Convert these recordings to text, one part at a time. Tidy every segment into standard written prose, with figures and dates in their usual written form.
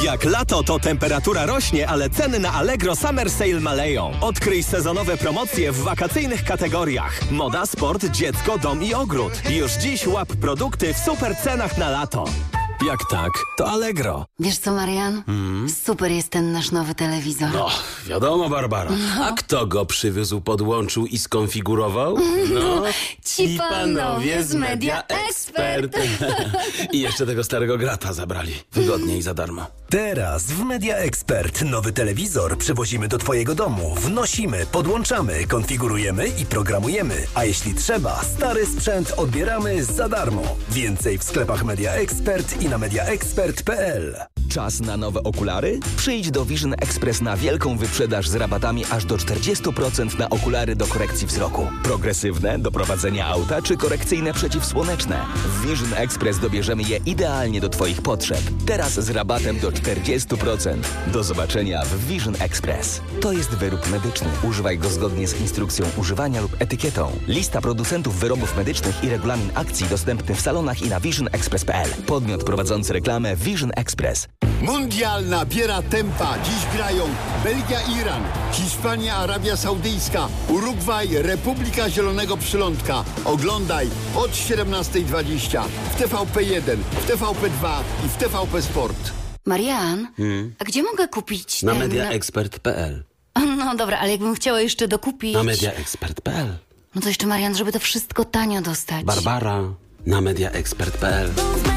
Jak lato, to temperatura rośnie, ale ceny na Allegro Summer Sale maleją. Odkryj sezonowe promocje w wakacyjnych kategoriach. Moda, sport, dziecko, dom i ogród. Już dziś łap produkty w super cenach na lato. Jak tak, to Allegro. Wiesz co, Marian? Super jest ten nasz nowy telewizor. No, wiadomo, Barbara. A kto go przywiózł, podłączył i skonfigurował? No, ci panowie z Media Expert. I jeszcze tego starego grata zabrali. Wygodnie i za darmo. Teraz w Media Expert nowy telewizor przywozimy do Twojego domu. Wnosimy, podłączamy, konfigurujemy i programujemy. A jeśli trzeba, stary sprzęt odbieramy za darmo. Więcej w sklepach Media Expert i na mediaexpert.pl. Czas na nowe okulary? Przyjdź do Vision Express na wielką wyprzedaż z rabatami aż do 40% na okulary do korekcji wzroku. Progresywne, do prowadzenia auta czy korekcyjne przeciwsłoneczne. W Vision Express dobierzemy je idealnie do Twoich potrzeb. Teraz z rabatem do 40%. Do zobaczenia w Vision Express. To jest wyrób medyczny. Używaj go zgodnie z instrukcją używania lub etykietą. Lista producentów wyrobów medycznych i regulamin akcji dostępny w salonach i na visionexpress.pl. Podmiot prowadzący reklamę Vision Express. Mundial nabiera tempa. Dziś grają Belgia, Iran, Hiszpania, Arabia Saudyjska, Urugwaj, Republika Zielonego Przylądka. Oglądaj od 17:20 w TVP1, w TVP2 i w TVP Sport. Marian, a gdzie mogę kupić Na ten... mediaexpert.pl. No dobra, ale jakbym chciała jeszcze dokupić... Na mediaexpert.pl. No to jeszcze, Marian, żeby to wszystko tanio dostać. Barbara, na mediaexpert.pl.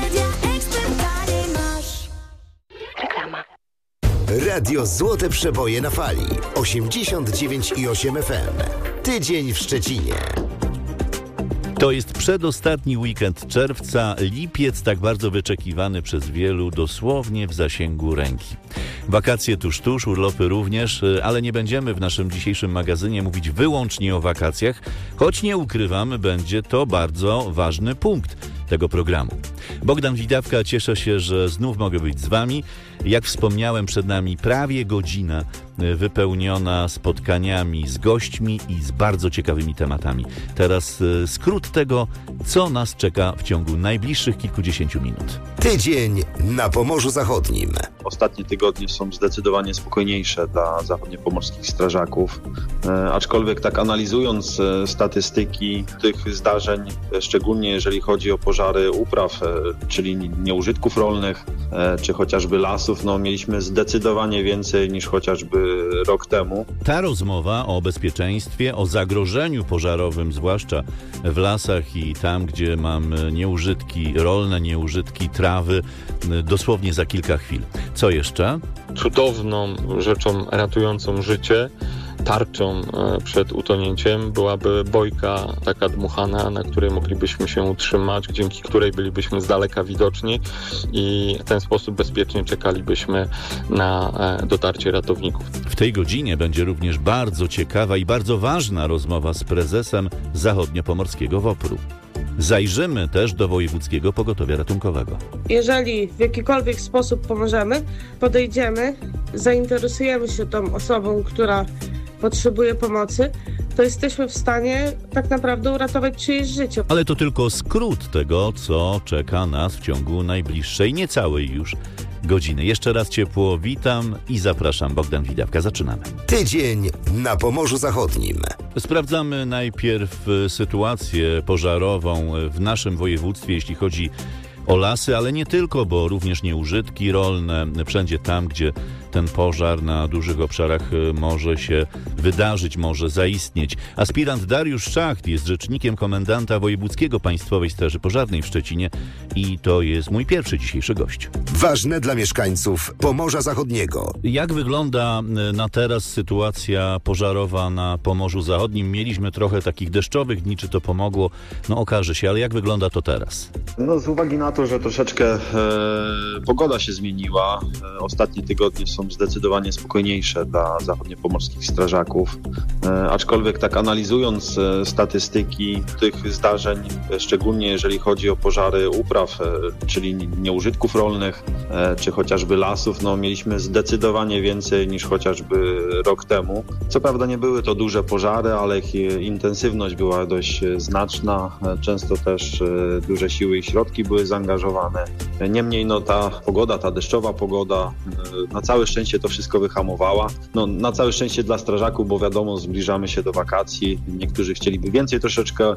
Reklama. Radio Złote Przeboje na fali 89,8 FM. Tydzień w Szczecinie. To jest przedostatni weekend czerwca, lipiec tak bardzo wyczekiwany przez wielu, dosłownie w zasięgu ręki. Wakacje tuż, urlopy również, ale nie będziemy w naszym dzisiejszym magazynie mówić wyłącznie o wakacjach, choć nie ukrywamy, będzie to bardzo ważny punkt tego programu. Bogdan Widawka, cieszę się, że znów mogę być z Wami. Jak wspomniałem, przed nami prawie godzina wypełniona spotkaniami z gośćmi i z bardzo ciekawymi tematami. Teraz skrót tego, co nas czeka w ciągu najbliższych kilkudziesięciu minut. Tydzień na Pomorzu Zachodnim. Ostatnie tygodnie są zdecydowanie spokojniejsze dla zachodniopomorskich strażaków, aczkolwiek tak analizując statystyki tych zdarzeń, szczególnie jeżeli chodzi o pożary upraw, czyli nieużytków rolnych, czy chociażby lasów, no mieliśmy zdecydowanie więcej niż chociażby rok temu. Ta rozmowa o bezpieczeństwie, o zagrożeniu pożarowym, zwłaszcza w lasach i tam, gdzie mamy nieużytki rolne, nieużytki trawy, dosłownie za kilka chwil. Co jeszcze? Cudowną rzeczą ratującą życie, tarczą przed utonięciem byłaby bojka taka dmuchana, na której moglibyśmy się utrzymać, dzięki której bylibyśmy z daleka widoczni i w ten sposób bezpiecznie czekalibyśmy na dotarcie ratowników. W tej godzinie będzie również bardzo ciekawa i bardzo ważna rozmowa z prezesem Zachodniopomorskiego WOPR-u. Zajrzymy też do Wojewódzkiego Pogotowia Ratunkowego. Jeżeli w jakikolwiek sposób pomożemy, podejdziemy, zainteresujemy się tą osobą, która potrzebuje pomocy, to jesteśmy w stanie tak naprawdę uratować czyjeś życie. Ale to tylko skrót tego, co czeka nas w ciągu najbliższej, niecałej już godziny. Jeszcze raz ciepło witam i zapraszam. Bogdan Widawka. Zaczynamy. Tydzień na Pomorzu Zachodnim. Sprawdzamy najpierw sytuację pożarową w naszym województwie, jeśli chodzi o lasy, ale nie tylko, bo również nieużytki rolne, wszędzie tam, gdzie ten pożar na dużych obszarach może się wydarzyć, może zaistnieć. Aspirant Dariusz Szacht jest rzecznikiem komendanta Wojewódzkiego Państwowej Straży Pożarnej w Szczecinie i to jest mój pierwszy dzisiejszy gość. Ważne dla mieszkańców Pomorza Zachodniego. Jak wygląda na teraz sytuacja pożarowa na Pomorzu Zachodnim? Mieliśmy trochę takich deszczowych dni, czy to pomogło? No okaże się, ale jak wygląda to teraz? No z uwagi na to, że troszeczkę pogoda się zmieniła, ostatnie tygodnie są są zdecydowanie spokojniejsze dla zachodniopomorskich strażaków. Aczkolwiek tak analizując statystyki tych zdarzeń, szczególnie jeżeli chodzi o pożary upraw, czyli nieużytków rolnych, czy chociażby lasów, no mieliśmy zdecydowanie więcej niż chociażby rok temu. Co prawda nie były to duże pożary, ale ich intensywność była dość znaczna. Często też duże siły i środki były zaangażowane. Niemniej no ta pogoda, ta deszczowa pogoda, na całe szczęście to wszystko wyhamowała. No, na całe szczęście dla strażaków, bo wiadomo, zbliżamy się do wakacji. Niektórzy chcieliby więcej troszeczkę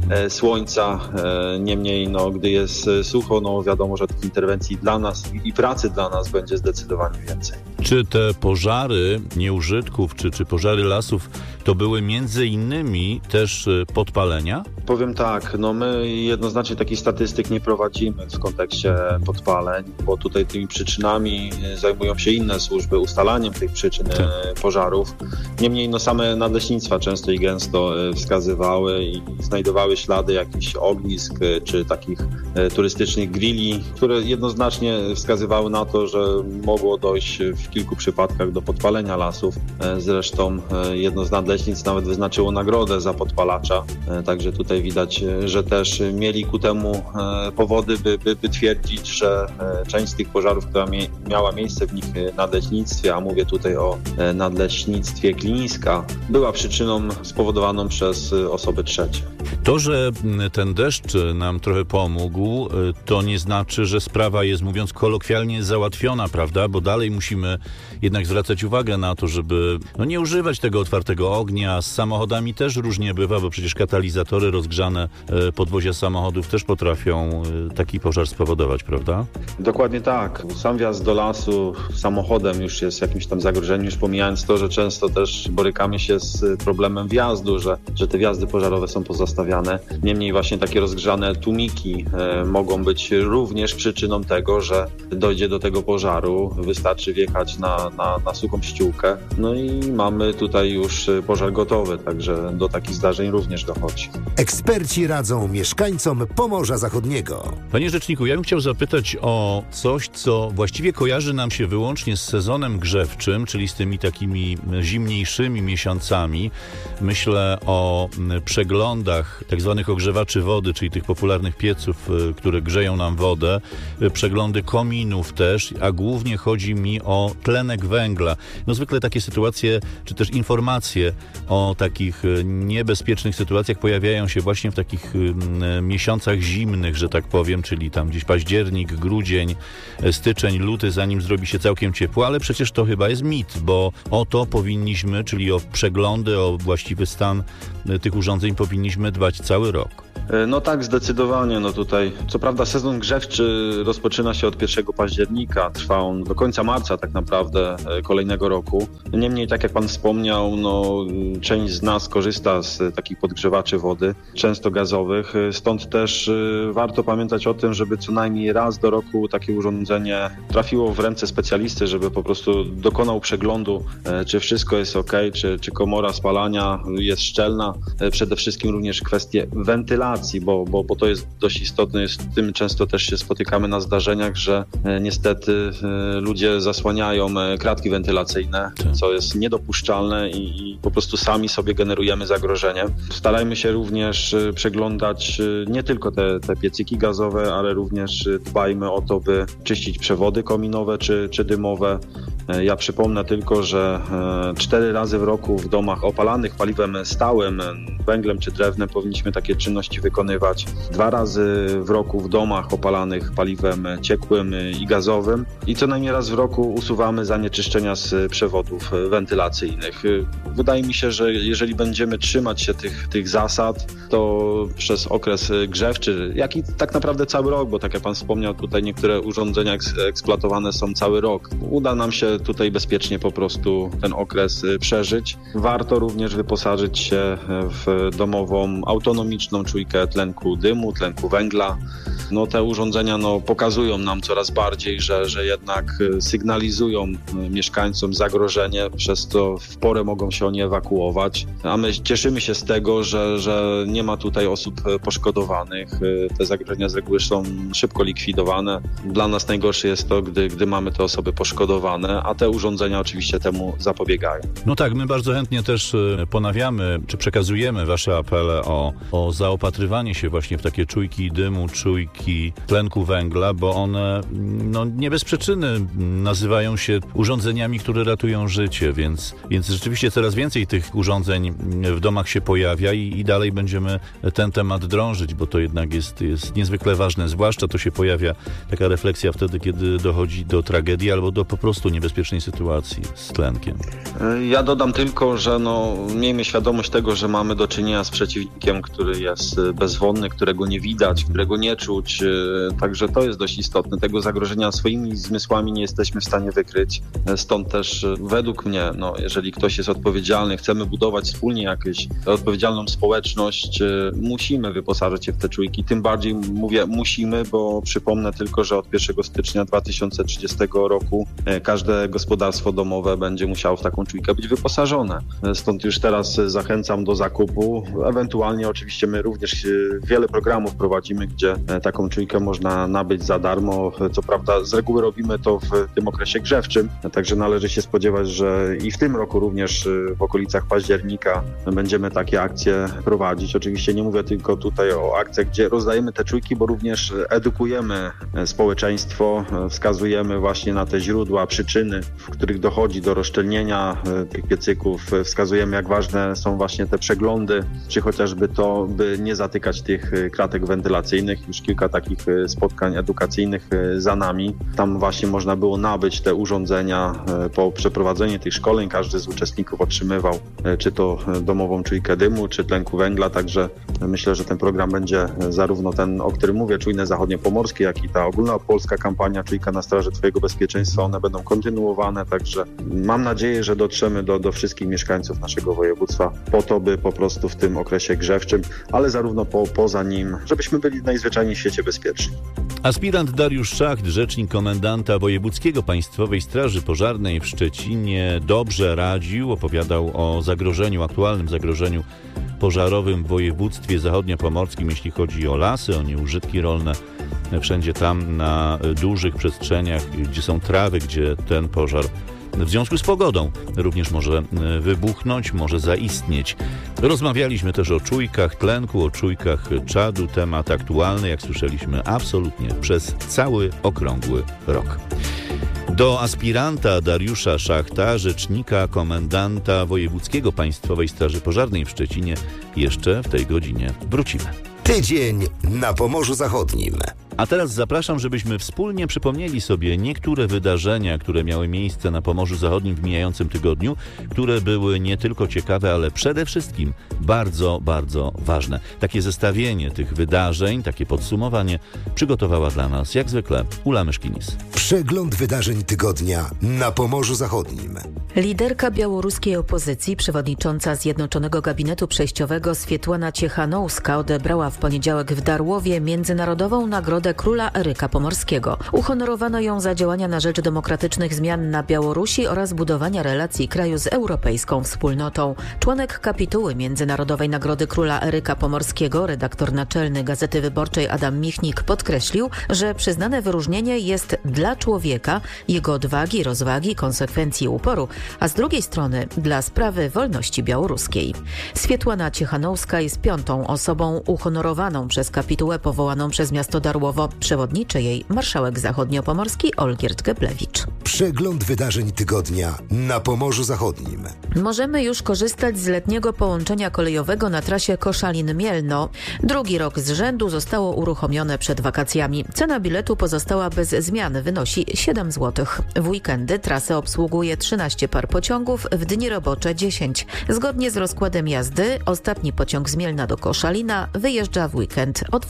słońca. Niemniej no, gdy jest sucho, no wiadomo, że tych interwencji dla nas i pracy dla nas będzie zdecydowanie więcej. Czy te pożary nieużytków, czy pożary lasów, to były między innymi też podpalenia? Powiem tak, no my jednoznacznie takich statystyk nie prowadzimy w kontekście podpaleń, bo tutaj tymi przyczynami zajmują się inne służby, ustalaniem tych przyczyn pożarów. Niemniej no same nadleśnictwa często i gęsto wskazywały i znajdowały ślady jakichś ognisk czy takich turystycznych grilli, które jednoznacznie wskazywały na to, że mogło dojść w kilku przypadkach do podpalenia lasów. Zresztą jedno z nadleśnictw nawet wyznaczyło nagrodę za podpalacza, także tutaj widać, że też mieli ku temu powody, by twierdzić, że część z tych pożarów, która miała miejsce w nich nadleśnictwie, a mówię tutaj o nadleśnictwie Klińska, była przyczyną spowodowaną przez osoby trzecie. To, że ten deszcz nam trochę pomógł, to nie znaczy, że sprawa jest, mówiąc kolokwialnie, załatwiona, prawda? Bo dalej musimy jednak zwracać uwagę na to, żeby nie używać tego otwartego ognia. Z samochodami też różnie bywa, bo przecież katalizatory, rozgrzane podwozia samochodów też potrafią taki pożar spowodować, prawda? Dokładnie tak. Sam wjazd do lasu samochodem już jest jakimś tam zagrożeniem, już pomijając to, że często też borykamy się z problemem wjazdu, że te wjazdy pożarowe są pozastawiane. Niemniej właśnie takie rozgrzane tłumiki mogą być również przyczyną tego, że dojdzie do tego pożaru. Wystarczy wjechać na suchą ściółkę. No i mamy tutaj już pożar gotowy, także do takich zdarzeń również dochodzi. Eksperci radzą mieszkańcom Pomorza Zachodniego. Panie rzeczniku, ja bym chciał zapytać o coś, co właściwie kojarzy nam się wyłącznie z sezonem grzewczym, czyli z tymi takimi zimniejszymi miesiącami. Myślę o przeglądach tak zwanych ogrzewaczy wody, czyli tych popularnych pieców, które grzeją nam wodę, przeglądy kominów też, a głównie chodzi mi o tlenek węgla. No zwykle takie sytuacje, czy też informacje o takich niebezpiecznych sytuacjach pojawiają się właśnie w takich miesiącach zimnych, że tak powiem, czyli tam gdzieś październik, grudzień, styczeń, luty, zanim zrobi się całkiem ciepło, ale przecież to chyba jest mit, bo o to powinniśmy, czyli o przeglądy, o właściwy stan tych urządzeń powinniśmy dbać cały rok. No tak, zdecydowanie. No tutaj, co prawda sezon grzewczy rozpoczyna się od 1 października, trwa on do końca marca tak naprawdę kolejnego roku. Niemniej, tak jak pan wspomniał, no część z nas korzysta z takich podgrzewaczy wody, często gazowych, stąd też warto pamiętać o tym, żeby co najmniej raz do roku takie urządzenie trafiło w ręce specjalisty, żeby po prostu dokonał przeglądu, czy wszystko jest ok, czy komora spalania jest szczelna. Przede wszystkim również kwestie wentylacji, bo to jest dość istotne. Z tym często też się spotykamy na zdarzeniach, że niestety ludzie zasłaniają kratki wentylacyjne, co jest niedopuszczalne i po prostu sami sobie generujemy zagrożenie. Starajmy się również przeglądać nie tylko te piecyki gazowe, ale również dbajmy o to, by czyścić przewody kominowe czy dymowe. Ja przypomnę tylko, że 4 razy w roku w domach opalanych paliwem stałym, węglem czy drewnem powinniśmy takie czynności wykonywać. 2 razy w roku w domach opalanych paliwem ciekłym i gazowym i co najmniej raz w roku usuwamy zanieczyszczenia z przewodów wentylacyjnych. Wydaje mi się, że jeżeli będziemy trzymać się tych zasad, to przez okres grzewczy, jak i tak naprawdę cały rok, bo tak jak pan wspomniał, tutaj niektóre urządzenia eksploatowane są cały rok. Uda nam się tutaj bezpiecznie po prostu ten okres przeżyć. Warto również wyposażyć się w domową autonomiczną czujkę tlenku dymu, tlenku węgla. no te urządzenia pokazują nam coraz bardziej, że jednak sygnalizują mieszkańcom zagrożenie, przez co w porę mogą się oni ewakuować. A my cieszymy się z tego, że nie ma tutaj osób poszkodowanych. Te zagrożenia z reguły są szybko likwidowane. Dla nas najgorsze jest to, gdy mamy te osoby poszkodowane, a te urządzenia oczywiście temu zapobiegają. No tak, my bardzo chętnie też ponawiamy, czy przekazujemy wasze apele o zaopatrywanie się właśnie w takie czujki dymu, czujki tlenku węgla, bo one nie bez przyczyny nazywają się urządzeniami, które ratują życie, więc rzeczywiście coraz więcej tych urządzeń w domach się pojawia i dalej będziemy ten temat drążyć, bo to jednak jest niezwykle ważne, zwłaszcza to się pojawia taka refleksja wtedy, kiedy dochodzi do tragedii albo do po prostu niebezpiecznej sytuacji z tlenkiem. Ja dodam tylko, że miejmy świadomość tego, że mamy do czynienia z przeciwnikiem, który jest bezwonny, którego nie widać, którego nie czuć, także to jest dość istotne. Tego zagrożenia swoimi zmysłami nie jesteśmy w stanie wykryć, stąd też według mnie, jeżeli ktoś jest odpowiedzialny, chcemy budować wspólnie jakąś odpowiedzialną społeczność, musimy wyposażyć się w te czujki, tym bardziej mówię musimy, bo przypomnę tylko, że od 1 stycznia 2030 roku każde gospodarstwo domowe będzie musiało w taką czujkę być wyposażone. Stąd już teraz zachęcam do zakupu. Ewentualnie oczywiście my również wiele programów prowadzimy, gdzie taką czujkę można nabyć za darmo. Co prawda z reguły robimy to w tym okresie grzewczym, także należy się spodziewać, że i w tym roku również w okolicach października będziemy takie akcje prowadzić. Oczywiście nie mówię tylko tutaj o akcjach, gdzie rozdajemy te czujki, bo również edukujemy społeczeństwo, wskazujemy właśnie na te źródła, przyczyny, w których dochodzi do rozszczelnienia tych piecyków, wskazujemy, jak ważne są właśnie te przeglądy, czy chociażby to, by nie zatykać tych kratek wentylacyjnych. Już kilka takich spotkań edukacyjnych za nami. Tam właśnie można było nabyć te urządzenia. Po przeprowadzeniu tych szkoleń każdy z uczestników otrzymywał czy to domową czujkę dymu, czy tlenku węgla, także myślę, że ten program będzie zarówno ten, o którym mówię, Czujne Zachodniopomorskie, jak i ta ogólnopolska kampania Czujka na straży Twojego bezpieczeństwa, one będą kontynuowane, także mam nadzieję, że dotrzemy do wszystkich mieszkańców naszego województwa po to, by po prostu w tym okresie grzewczym, ale zarówno poza nim, żebyśmy byli najzwyczajniej w świecie bezpieczni. Aspirant Dariusz Szacht, rzecznik komendanta wojewódzkiego Państwowej Straży Pożarnej w Szczecinie, dobrze radził, opowiadał o aktualnym zagrożeniu pożarowym w województwie zachodniopomorskim, jeśli chodzi o lasy, o nieużytki rolne. Wszędzie tam na dużych przestrzeniach, gdzie są trawy, gdzie ten pożar w związku z pogodą również może wybuchnąć, może zaistnieć. Rozmawialiśmy też o czujkach tlenku, o czujkach czadu. Temat aktualny, jak słyszeliśmy, absolutnie przez cały okrągły rok. Do aspiranta Dariusza Szachta, rzecznika komendanta wojewódzkiego Państwowej Straży Pożarnej w Szczecinie, jeszcze w tej godzinie wrócimy. Tydzień na Pomorzu Zachodnim. A teraz zapraszam, żebyśmy wspólnie przypomnieli sobie niektóre wydarzenia, które miały miejsce na Pomorzu Zachodnim w mijającym tygodniu, które były nie tylko ciekawe, ale przede wszystkim bardzo, bardzo ważne. Takie zestawienie tych wydarzeń, takie podsumowanie przygotowała dla nas, jak zwykle, Ula Myszkinis. Przegląd wydarzeń tygodnia na Pomorzu Zachodnim. Liderka białoruskiej opozycji, przewodnicząca Zjednoczonego Gabinetu Przejściowego Swietłana Ciechanowska odebrała w poniedziałek w Darłowie Międzynarodową Nagrodę Króla Eryka Pomorskiego. Uhonorowano ją za działania na rzecz demokratycznych zmian na Białorusi oraz budowania relacji kraju z europejską wspólnotą. Członek kapituły Międzynarodowej Nagrody Króla Eryka Pomorskiego, redaktor naczelny Gazety Wyborczej Adam Michnik podkreślił, że przyznane wyróżnienie jest dla człowieka, jego odwagi, rozwagi, konsekwencji i uporu, a z drugiej strony dla sprawy wolności białoruskiej. Swietłana Ciechanowska jest 5. osobą uhonorowaną przez kapitułę powołaną przez miasto Darłowo. Przewodniczy jej marszałek zachodniopomorski Olgierd Geblewicz. Przegląd wydarzeń tygodnia na Pomorzu Zachodnim. Możemy już korzystać z letniego połączenia kolejowego na trasie Koszalin-Mielno. Drugi rok z rzędu zostało uruchomione przed wakacjami. Cena biletu pozostała bez zmian, wynosi 7 zł. W weekendy trasę obsługuje 13 par pociągów, w dni robocze 10. Zgodnie z rozkładem jazdy ostatni pociąg z Mielna do Koszalina wyjeżdża w weekend o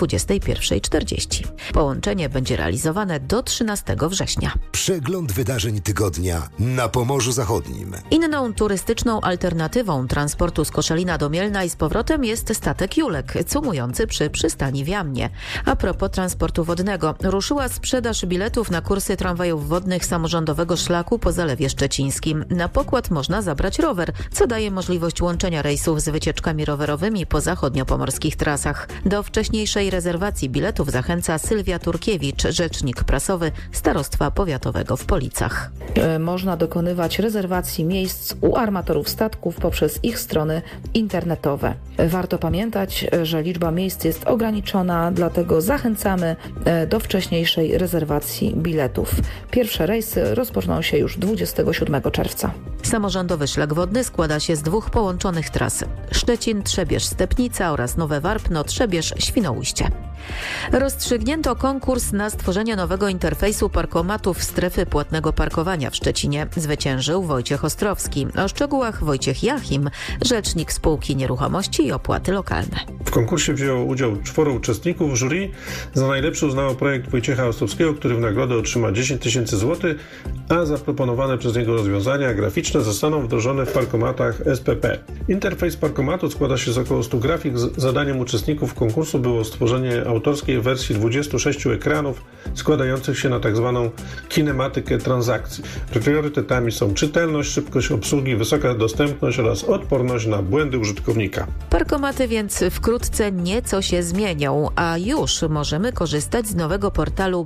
21:40. Połączenie będzie realizowane do 13 września. Przegląd wydarzeń tygodnia na Pomorzu Zachodnim. Inną turystyczną alternatywą transportu z Koszalina do Mielna i z powrotem jest statek Julek, cumujący przy przystani w Jamnie. A propos transportu wodnego, ruszyła sprzedaż biletów na kursy tramwajów wodnych samorządowego szlaku po Zalewie Szczecińskim. Na pokład można zabrać rower, co daje możliwość łączenia rejsów z wycieczkami rowerowymi po zachodniopomorskich trasach. Do wcześniejszej rezerwacji biletów zachęca Sylwia Turkiewicz, rzecznik prasowy Starostwa Powiatowego w Policach. Można dokonywać rezerwacji miejsc u armatorów statków poprzez ich strony internetowe. Warto pamiętać, że liczba miejsc jest ograniczona, dlatego zachęcamy do wcześniejszej rezerwacji biletów. Pierwsze rejsy rozpoczną się już 27 czerwca. Samorządowy szlak wodny składa się z 2 połączonych tras: Szczecin-Trzebież-Stepnica oraz Nowe Warpno-Trzebież-Świnoujście. Rozstrzygnięto konkurs na stworzenie nowego interfejsu parkomatów strefy płatnego parkowania w Szczecinie. Zwyciężył Wojciech Ostrowski. O szczegółach Wojciech Jachim, rzecznik spółki Nieruchomości i Opłaty Lokalne. W konkursie wzięło udział 4 uczestników. Jury za najlepszy uznało projekt Wojciecha Ostrowskiego, który w nagrodę otrzyma 10 000 złotych, a zaproponowane przez niego rozwiązania graficzne zostaną wdrożone w parkomatach SPP. Interfejs parkomatu składa się z około 100 grafik. Zadaniem uczestników konkursu było stworzenie autorskiej wersji 26 ekranów składających się na tzw. kinematykę transakcji. Priorytetami są czytelność, szybkość obsługi, wysoka dostępność oraz odporność na błędy użytkownika. Parkomaty więc wkrótce nieco się zmienią, a już możemy korzystać z nowego portalu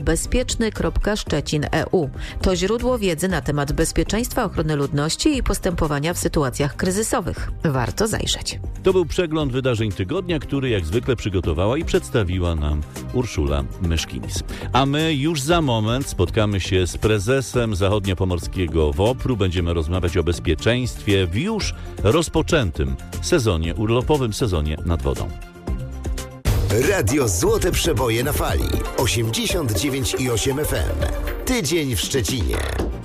bezpieczny.szczecin.eu. To źródło wiedzy na temat bezpieczeństwa, ochrony ludności i postępowania w sytuacjach kryzysowych. Warto zajrzeć. To był przegląd wydarzeń tygodnia, który jak zwykle przygotowała i przedstawiła nam Urszula Myszkinis. A my już za moment spotkamy się z prezesem zachodniopomorskiego WOPR-u. Będziemy rozmawiać o bezpieczeństwie w już rozpoczętym sezonie urlopowym, sezonie nad wodą. Radio Złote Przeboje na fali 89,8 FM. Tydzień w Szczecinie.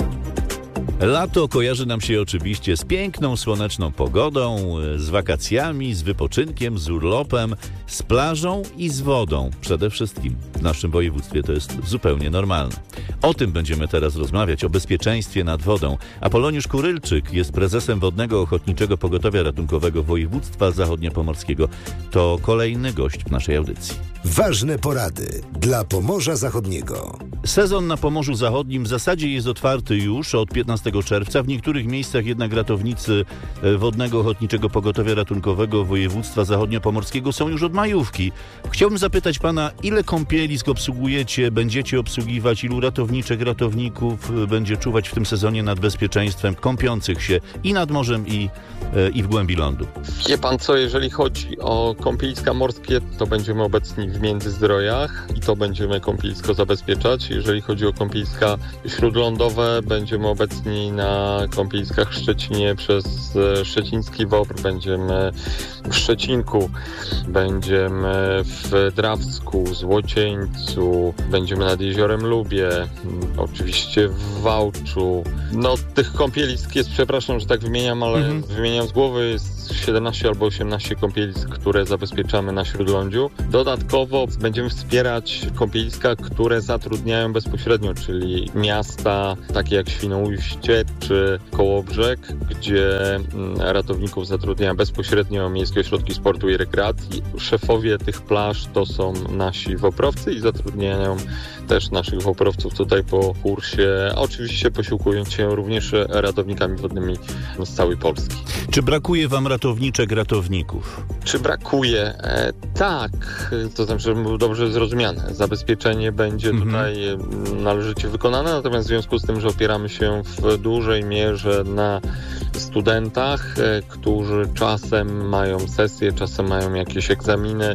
Lato kojarzy nam się oczywiście z piękną, słoneczną pogodą, z wakacjami, z wypoczynkiem, z urlopem, z plażą i z wodą. Przede wszystkim w naszym województwie to jest zupełnie normalne. O tym będziemy teraz rozmawiać, o bezpieczeństwie nad wodą. Apoloniusz Kurylczyk jest prezesem Wodnego Ochotniczego Pogotowia Ratunkowego Województwa Zachodniopomorskiego. To kolejny gość w naszej audycji. Ważne porady dla Pomorza Zachodniego. Sezon na Pomorzu Zachodnim w zasadzie jest otwarty już od 15 czerwca. W niektórych miejscach jednak ratownicy Wodnego Ochotniczego Pogotowia Ratunkowego Województwa Zachodniopomorskiego są już od majówki. Chciałbym zapytać pana, ile kąpielisk obsługujecie, będziecie obsługiwać, ilu ratowniczek, ratowników będzie czuwać w tym sezonie nad bezpieczeństwem kąpiących się i nad morzem, i w głębi lądu? Wie pan co, jeżeli chodzi o kąpieliska morskie, to będziemy obecni w Międzyzdrojach i to będziemy kąpielisko zabezpieczać. Jeżeli chodzi o kąpieliska śródlądowe, będziemy obecni na kąpieliskach w Szczecinie przez szczeciński WOPR, będziemy w Szczecinku, będziemy w Drawsku, Złocieńcu, będziemy nad Jeziorem Lubie, oczywiście w Wałczu. No tych kąpielisk jest, przepraszam, że tak wymieniam, ale wymieniam z głowy, jest 17 albo 18 kąpielisk, które zabezpieczamy na śródlądziu. Dodatkowo będziemy wspierać kąpieliska, które zatrudniają bezpośrednio, czyli miasta takie jak Świnoujście czy Kołobrzeg, gdzie ratowników zatrudniają bezpośrednio Miejskie Ośrodki Sportu i Rekreacji. Szefowie tych plaż to są nasi WOPR-owcy i zatrudniają też naszych WOPR-owców tutaj po kursie, a oczywiście posiłkując się również ratownikami wodnymi z całej Polski. Czy brakuje wam ratowniczek, ratowników? Czy brakuje? Tak, to znaczy, żeby było dobrze zrozumiane. Zabezpieczenie będzie tutaj należycie wykonane, natomiast w związku z tym, że opieramy się w dużej mierze na studentach, którzy czasem mają sesje, czasem mają jakieś egzaminy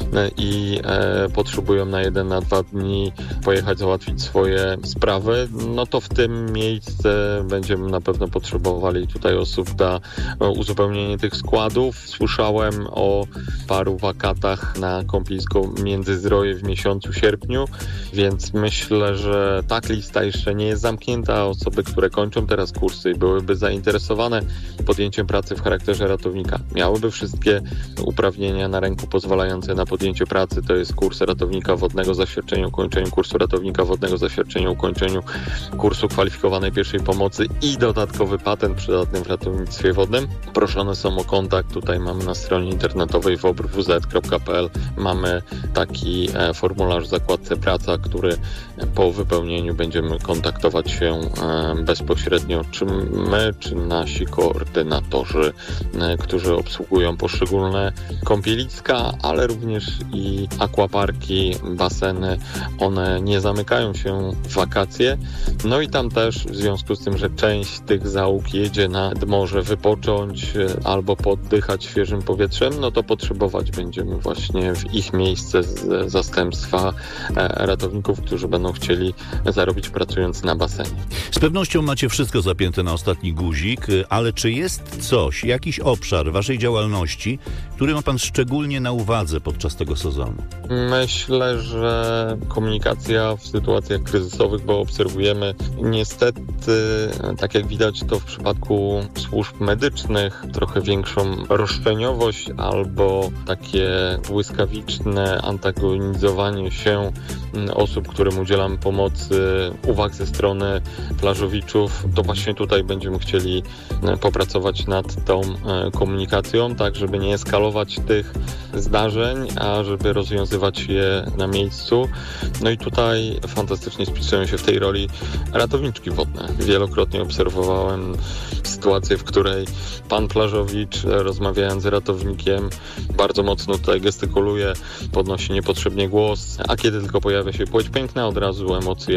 i potrzebują na 1, na 2 dni pojechać załatwić swoje sprawy, no to w tym miejscu będziemy na pewno potrzebowali tutaj osób na uzupełnienie tych tych składów. Słyszałem o paru wakatach na kąpielisko Międzyzdroje w miesiącu sierpniu, więc myślę, że tak lista jeszcze nie jest zamknięta. Osoby, które kończą teraz kursy i byłyby zainteresowane podjęciem pracy w charakterze ratownika, miałyby wszystkie uprawnienia na ręku pozwalające na podjęcie pracy. To jest kurs ratownika wodnego, zaświadczenie o ukończeniu kursu ratownika wodnego, zaświadczenie o ukończeniu kursu kwalifikowanej pierwszej pomocy i dodatkowy patent przydatny w ratownictwie wodnym. Proszone są o kontakt. Tutaj mamy na stronie internetowej wobr.wz.pl mamy taki formularz w zakładce praca, który po wypełnieniu będziemy kontaktować się bezpośrednio, czy my, czy nasi koordynatorzy, którzy obsługują poszczególne kąpieliska, ale również i aquaparki, baseny. One nie zamykają się w wakacje. No i tam też w związku z tym, że część tych załóg jedzie nad morze wypocząć albo poddychać świeżym powietrzem, no to potrzebować będziemy właśnie w ich miejsce z zastępstwa ratowników, którzy będą chcieli zarobić pracując na basenie. Z pewnością macie wszystko zapięte na ostatni guzik, ale czy jest coś, jakiś obszar waszej działalności, który ma pan szczególnie na uwadze podczas tego sezonu? Myślę, że komunikacja w sytuacjach kryzysowych, bo obserwujemy niestety, tak jak widać to w przypadku służb medycznych, trochę większą roszczeniowość albo takie błyskawiczne antagonizowanie się osób, którym udzielamy pomocy, uwag ze strony plażowiczów. To właśnie tutaj będziemy chcieli popracować nad tą komunikacją, tak żeby nie eskalować tych zdarzeń, a żeby rozwiązywać je na miejscu. No i tutaj fantastycznie spisują się w tej roli ratowniczki wodne. Wielokrotnie obserwowałem sytuację, w której pan plażowicz, rozmawiając z ratownikiem, bardzo mocno tutaj gestykuluje, podnosi niepotrzebnie głos, a kiedy tylko pojawia się płeć piękna, od razu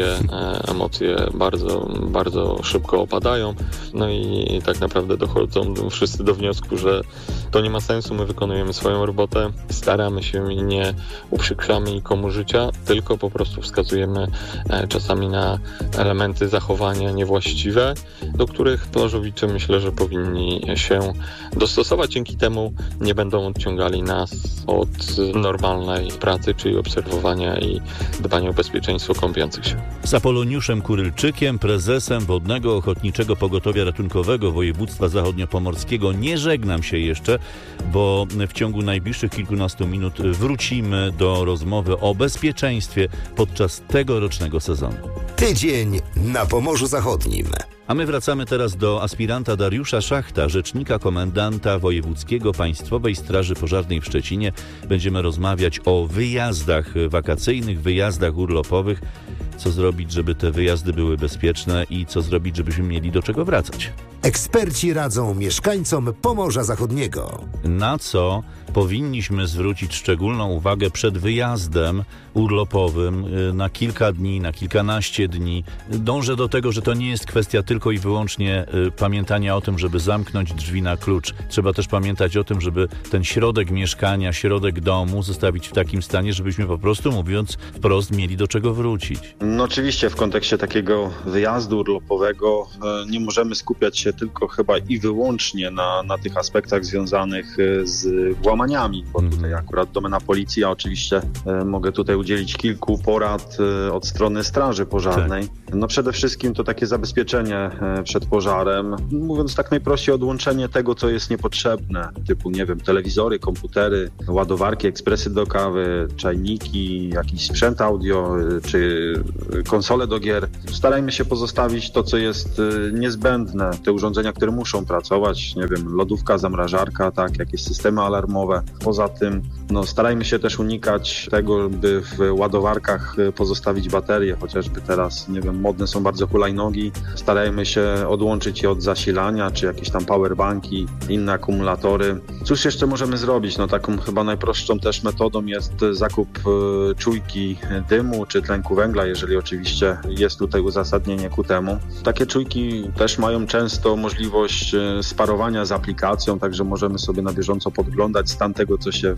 emocje bardzo, bardzo szybko opadają. No i tak naprawdę dochodzą wszyscy do wniosku, że to nie ma sensu, my wykonujemy swoją robotę, staramy się i nie uprzykrzamy nikomu życia, tylko po prostu wskazujemy czasami na elementy zachowania niewłaściwe, do których plażowicze myślę, że powinni się dostosować. Dzięki temu nie będą odciągali nas od normalnej pracy, czyli obserwowania i dbania o bezpieczeństwo kąpiących się. Z Apoloniuszem Kurylczykiem, prezesem Wodnego Ochotniczego Pogotowia Ratunkowego Województwa Zachodniopomorskiego nie żegnam się jeszcze, bo w ciągu najbliższych kilkunastu minut wrócimy do rozmowy o bezpieczeństwie podczas tegorocznego sezonu. Tydzień na Pomorzu Zachodnim. A my wracamy teraz do aspiranta Dariusza Szachta, rzecznika komendanta wojewódzkiego Państwowej Straży Pożarnej w Szczecinie. Będziemy rozmawiać o wyjazdach wakacyjnych, wyjazdach urlopowych. Co zrobić, żeby te wyjazdy były bezpieczne i co zrobić, żebyśmy mieli do czego wracać. Eksperci radzą mieszkańcom Pomorza Zachodniego. Na co powinniśmy zwrócić szczególną uwagę przed wyjazdem urlopowym na kilka dni, na kilkanaście dni. Dążę do tego, że to nie jest kwestia tylko i wyłącznie pamiętania o tym, żeby zamknąć drzwi na klucz. Trzeba też pamiętać o tym, żeby ten środek mieszkania, środek domu zostawić w takim stanie, żebyśmy po prostu, mówiąc wprost, mieli do czego wrócić. No oczywiście w kontekście takiego wyjazdu urlopowego nie możemy skupiać się tylko chyba i wyłącznie na tych aspektach związanych z włamaniami, bo tutaj akurat domena policji, a oczywiście mogę tutaj udzielić kilku porad od strony Straży Pożarnej. Tak. No przede wszystkim to takie zabezpieczenie przed pożarem, mówiąc tak najprościej, odłączenie tego, co jest niepotrzebne, typu, nie wiem, telewizory, komputery, ładowarki, ekspresy do kawy, czajniki, jakiś sprzęt audio, czy konsole do gier. Starajmy się pozostawić to, co jest niezbędne, te urządzenia, które muszą pracować, nie wiem, lodówka, zamrażarka, tak, jakieś systemy alarmowe. Poza tym, no, starajmy się też unikać tego, by w ładowarkach pozostawić baterie, chociażby teraz, nie wiem, modne są bardzo hulajnogi. Starajmy się odłączyć je od zasilania, czy jakieś tam powerbanki, inne akumulatory. Cóż jeszcze możemy zrobić? No taką chyba najprostszą też metodą jest zakup czujki dymu, czy tlenku węgla, jeżeli oczywiście jest tutaj uzasadnienie ku temu. Takie czujki też mają często możliwość sparowania z aplikacją, także możemy sobie na bieżąco podglądać stan tego, co się w naszym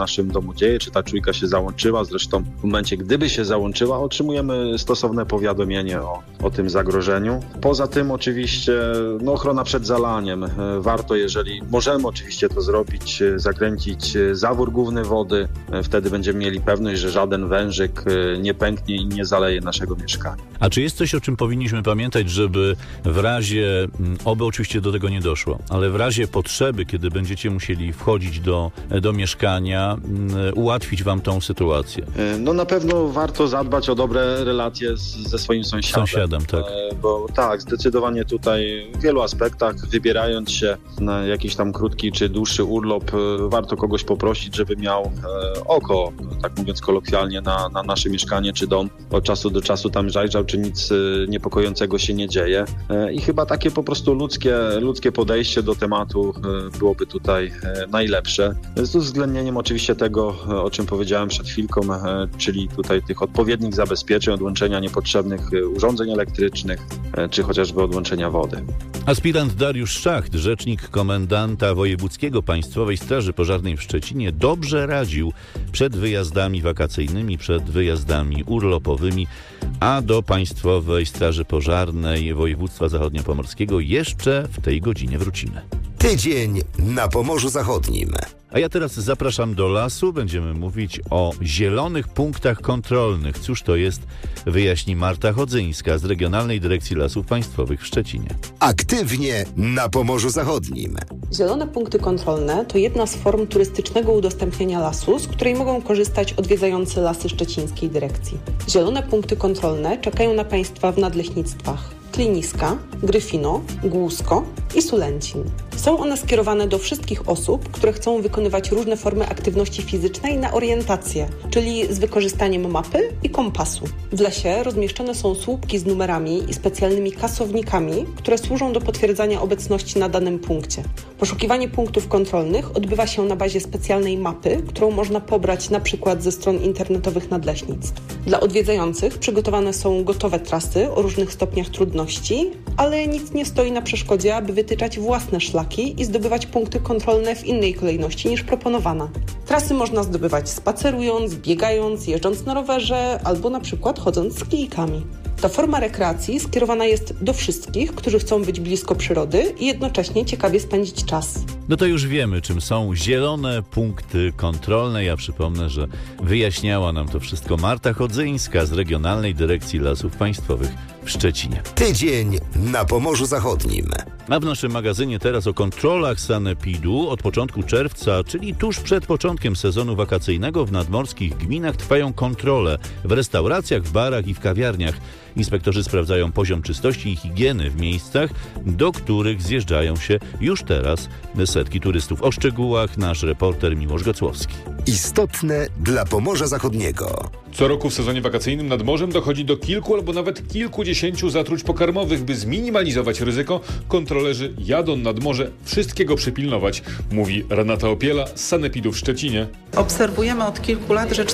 naszym domu dzieje, czy ta czujka się załączyła. Zresztą w momencie, gdyby się załączyła, otrzymujemy stosowne powiadomienie o tym zagrożeniu. Poza tym oczywiście ochrona przed zalaniem. Warto, jeżeli możemy oczywiście to zrobić, zakręcić zawór główny wody. Wtedy będziemy mieli pewność, że żaden wężyk nie pęknie i nie zaleje naszego mieszkania. A czy jest coś, o czym powinniśmy pamiętać, żeby w razie, oby oczywiście do tego nie doszło, ale w razie potrzeby, kiedy będziecie musieli wchodzić do mieszkania, ułatwić wam tą sytuację? Na pewno warto zadbać o dobre relacje ze swoim sąsiadem. Tak. Bo tak, zdecydowanie tutaj w wielu aspektach, wybierając się na jakiś tam krótki czy dłuższy urlop, warto kogoś poprosić, żeby miał oko, tak mówiąc kolokwialnie, na nasze mieszkanie czy dom. Od czasu do czasu tam zajrzał, czy nic niepokojącego się nie dzieje. I chyba takie po prostu ludzkie podejście do tematu byłoby tutaj najlepsze. Z uwzględnieniem oczywiście tego, o czym powiedziałem przed chwilką, czyli tutaj tych odpowiednich zabezpieczeń, odłączenia niepotrzebnych urządzeń elektrycznych, czy chociażby odłączenia wody. Aspirant Dariusz Szacht, rzecznik komendanta wojewódzkiego Państwowej Straży Pożarnej w Szczecinie, dobrze radził przed wyjazdami wakacyjnymi, przed wyjazdami urlopowymi, a do Państwowej Straży Pożarnej Województwa Zachodniopomorskiego jeszcze w tej godzinie wrócimy. Tydzień na Pomorzu Zachodnim. A ja teraz zapraszam do lasu. Będziemy mówić o zielonych punktach kontrolnych. Cóż to jest, wyjaśni Marta Chodzyńska z Regionalnej Dyrekcji Lasów Państwowych w Szczecinie. Aktywnie na Pomorzu Zachodnim. Zielone punkty kontrolne to jedna z form turystycznego udostępniania lasu, z której mogą korzystać odwiedzający lasy szczecińskiej dyrekcji. Zielone punkty kontrolne czekają na Państwa w nadleśnictwach Kliniska, Gryfino, Głusko i Sulęcin. Są one skierowane do wszystkich osób, które chcą wykonywać różne formy aktywności fizycznej na orientację, czyli z wykorzystaniem mapy i kompasu. W lesie rozmieszczone są słupki z numerami i specjalnymi kasownikami, które służą do potwierdzania obecności na danym punkcie. Poszukiwanie punktów kontrolnych odbywa się na bazie specjalnej mapy, którą można pobrać na przykład ze stron internetowych nadleśnictw. Dla odwiedzających przygotowane są gotowe trasy o różnych stopniach trudności, ale nic nie stoi na przeszkodzie, aby wytyczać własne szlaki i zdobywać punkty kontrolne w innej kolejności niż proponowana. Trasy można zdobywać spacerując, biegając, jeżdżąc na rowerze albo na przykład chodząc z kijkami. Ta forma rekreacji skierowana jest do wszystkich, którzy chcą być blisko przyrody i jednocześnie ciekawie spędzić czas. No to już wiemy, czym są zielone punkty kontrolne. Ja przypomnę, że wyjaśniała nam to wszystko Marta Chodzyńska z Regionalnej Dyrekcji Lasów Państwowych w Szczecinie. Tydzień na Pomorzu Zachodnim. A w naszym magazynie teraz o kontrolach sanepidu. Od początku czerwca, czyli tuż przed początkiem sezonu wakacyjnego, w nadmorskich gminach trwają kontrole w restauracjach, w barach i w kawiarniach. Inspektorzy sprawdzają poziom czystości i higieny w miejscach, do których zjeżdżają się już teraz setki turystów. O szczegółach nasz reporter Miłosz Gocłowski. Istotne dla Pomorza Zachodniego. Co roku w sezonie wakacyjnym nad morzem dochodzi do kilku albo nawet kilkudziesięciu zatruć pokarmowych. By zminimalizować ryzyko, kontrolerzy jadą nad morze wszystkiego przypilnować, mówi Renata Opiela z Sanepidu w Szczecinie. Obserwujemy od kilku lat, że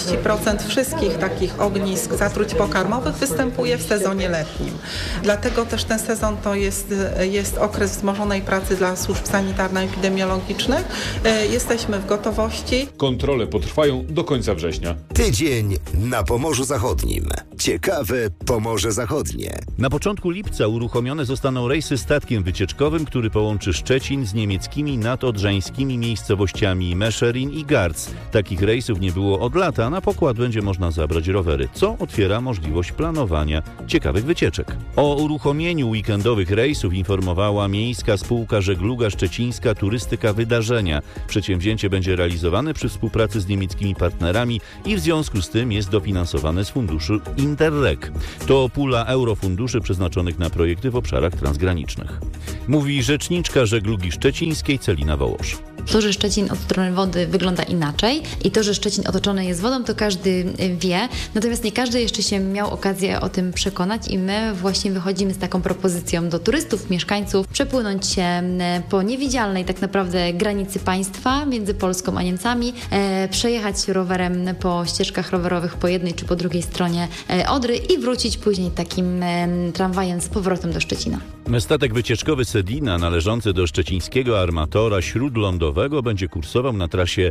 40% wszystkich takich ognisk zatruć pokarmowych występuje w sezonie letnim. Dlatego też ten sezon to jest okres wzmożonej pracy dla służb sanitarno-epidemiologicznych. Jesteśmy w gotowości. Kontrole potrwają do końca września. Tydzień na Pomorzu Zachodnim. Ciekawe Pomorze Zachodnie. Na początku lipca uruchomione zostaną rejsy statkiem wycieczkowym, który połączy Szczecin z niemieckimi nadodrzańskimi miejscowościami Mescherin i Garz. Takich rejsów nie było od lata, a na pokład będzie można zabrać rowery, co otwiera możliwość planowania ciekawych wycieczek. O uruchomieniu weekendowych rejsów informowała Miejska Spółka Żegluga Szczecińska Turystyka Wydarzenia. Przedsięwzięcie będzie realizowane przy współpracy z niemieckimi partnerami i w związku z tym jest dofinansowane z funduszu Interreg. To pula eurofunduszy przeznaczonych na projekty w obszarach transgranicznych. Mówi rzeczniczka Żeglugi Szczecińskiej Celina Wołosz. To, że Szczecin od strony wody wygląda inaczej i to, że Szczecin otoczony jest wodą, to każdy wie. Natomiast nie każdy jeszcze się miał okazję o tym przekonać i my właśnie wychodzimy z taką propozycją do turystów, mieszkańców, przepłynąć się po niewidzialnej tak naprawdę granicy państwa między Polską a Niemcami, przejechać rowerem po ścieżkach rowerowych po jednej czy po drugiej stronie Odry i wrócić później takim tramwajem z powrotem do Szczecina. Statek wycieczkowy Sedina, należący do szczecińskiego armatora śródlądowego, krajobrazowego będzie kursował na trasie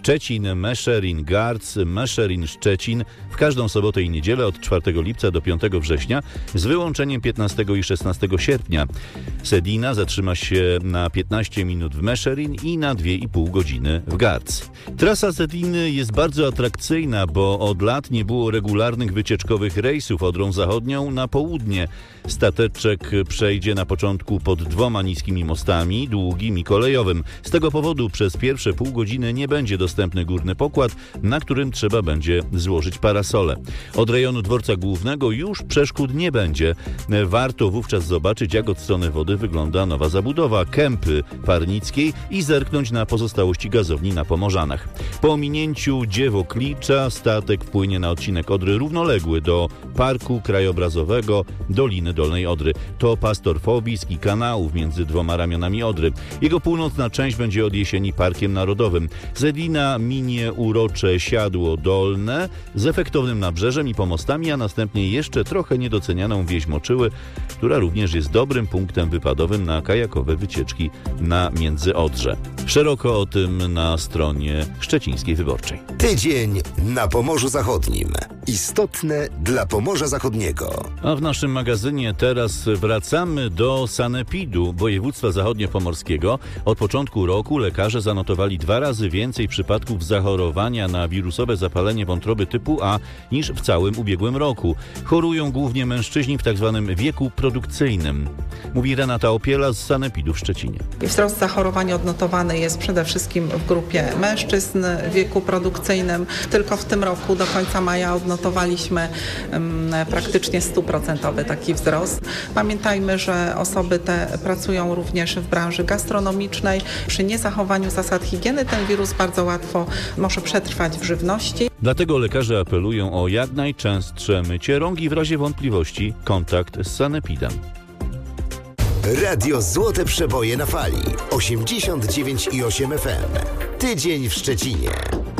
Szczecin-Meszerin-Garc, Meszerin-Szczecin w każdą sobotę i niedzielę od 4 lipca do 5 września z wyłączeniem 15 i 16 sierpnia. Sedina zatrzyma się na 15 minut w Meszerin i na 2,5 godziny w Garc. Trasa Sediny jest bardzo atrakcyjna, bo od lat nie było regularnych wycieczkowych rejsów Odrą Zachodnią na południe. Stateczek przejdzie na początku pod 2 niskimi mostami, długim i kolejowym. Z tego powodu przez pierwsze pół godziny nie będzie dostępny górny pokład, na którym trzeba będzie złożyć parasole. Od rejonu dworca głównego już przeszkód nie będzie. Warto wówczas zobaczyć, jak od strony wody wygląda nowa zabudowa Kępy Parnickiej i zerknąć na pozostałości gazowni na Pomorzanach. Po ominięciu Dziewoklicza statek wpłynie na odcinek Odry równoległy do Parku Krajobrazowego Doliny Dolnej Odry. To pas torfowisk i kanałów między 2 ramionami Odry. Jego północna część będzie od jesieni Parkiem Narodowym. Sedina minie urocze Siadło Dolne z efektownym nabrzeżem i pomostami, a następnie jeszcze trochę niedocenianą wieś Moczyły, która również jest dobrym punktem wypadowym na kajakowe wycieczki na Międzyodrze. Szeroko o tym na stronie Szczecińskiej Wyborczej. Tydzień na Pomorzu Zachodnim. Istotne dla Pomorza Zachodniego. A w naszym magazynie teraz wracamy do sanepidu województwa zachodniopomorskiego. Od początku roku lekarze zanotowali 2 razy więcej przypadków zachorowania na wirusowe zapalenie wątroby typu A niż w całym ubiegłym roku. Chorują głównie mężczyźni w tzw. wieku produkcyjnym. Mówi Renata Opiela z sanepidu w Szczecinie. Wzrost zachorowań odnotowany jest przede wszystkim w grupie mężczyzn w wieku produkcyjnym. Tylko w tym roku do końca maja odnotowaliśmy praktycznie 100% taki wzrost. Pamiętajmy, że osoby te pracują również w branży gastronomicznej. Przy niezachowaniu zasad higieny ten wirus bardzo łatwo może przetrwać w żywności. Dlatego lekarze apelują o jak najczęstsze mycie rąk i w razie wątpliwości kontakt z sanepidem. Radio Złote Przeboje na fali 89,8 FM. Tydzień w Szczecinie.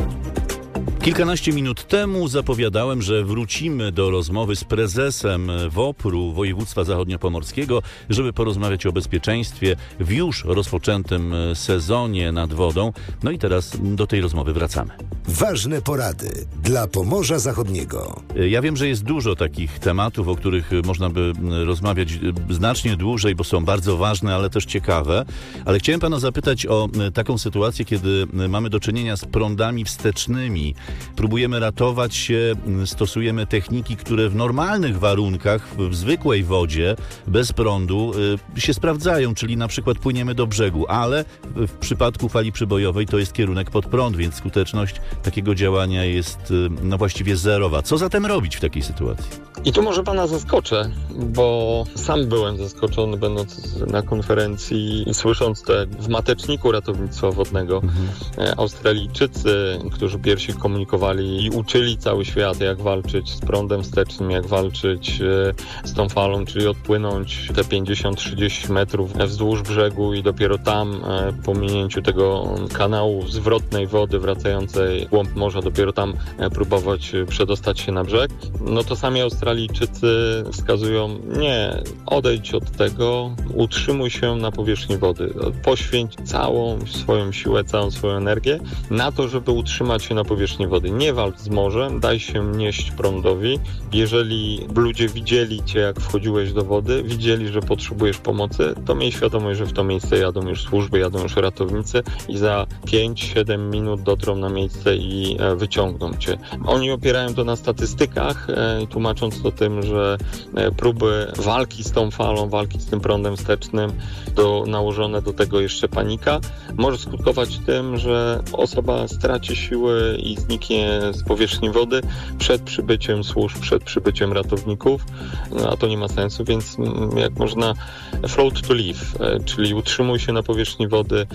Kilkanaście minut temu zapowiadałem, że wrócimy do rozmowy z prezesem WOPR-u województwa zachodniopomorskiego, żeby porozmawiać o bezpieczeństwie w już rozpoczętym sezonie nad wodą. No i teraz do tej rozmowy wracamy. Ważne porady dla Pomorza Zachodniego. Ja wiem, że jest dużo takich tematów, o których można by rozmawiać znacznie dłużej, bo są bardzo ważne, ale też ciekawe. Ale chciałem pana zapytać o taką sytuację, kiedy mamy do czynienia z prądami wstecznymi. Próbujemy ratować się, stosujemy techniki, które w normalnych warunkach, w zwykłej wodzie, bez prądu się sprawdzają, czyli na przykład płyniemy do brzegu, ale w przypadku fali przybojowej to jest kierunek pod prąd, więc skuteczność takiego działania jest właściwie zerowa. Co zatem robić w takiej sytuacji? I tu może pana zaskoczę, bo sam byłem zaskoczony, będąc na konferencji i słysząc to w mateczniku ratownictwa wodnego. Australijczycy, którzy pierwsi komunikowali i uczyli cały świat, jak walczyć z prądem wstecznym, jak walczyć z tą falą, czyli odpłynąć te 50-30 metrów wzdłuż brzegu i dopiero tam, po minięciu tego kanału zwrotnej wody wracającej w głąb morza, dopiero tam próbować przedostać się na brzeg. No to sami Australijczycy wskazują, nie, odejdź od tego, utrzymuj się na powierzchni wody. Poświęć całą swoją siłę, całą swoją energię na to, żeby utrzymać się na powierzchni wody. Nie walcz z morzem, daj się nieść prądowi. Jeżeli ludzie widzieli cię, jak wchodziłeś do wody, widzieli, że potrzebujesz pomocy, to miej świadomość, że w to miejsce jadą już służby, jadą już ratownicy i za 5-7 minut dotrą na miejsce i wyciągną cię. Oni opierają to na statystykach, tłumacząc to tym, że próby walki z tą falą, walki z tym prądem wstecznym, nałożone do tego jeszcze panika, może skutkować tym, że osoba straci siły i zniknie z powierzchni wody przed przybyciem służb, przed przybyciem ratowników, a to nie ma sensu, więc jak można float to live, czyli utrzymuj się na powierzchni wody